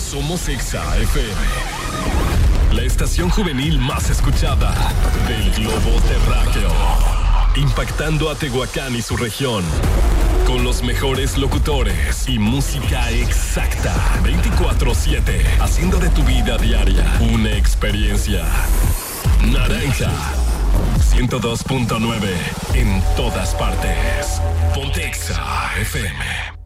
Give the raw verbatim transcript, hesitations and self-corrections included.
Somos Exa F M, la estación juvenil más escuchada del globo terráqueo, impactando a Tehuacán y su región, con los mejores locutores y música exacta, veinticuatro siete, haciendo de tu vida diaria una experiencia. Naranja, ciento dos punto nueve, en todas partes. Ponte Exa F M.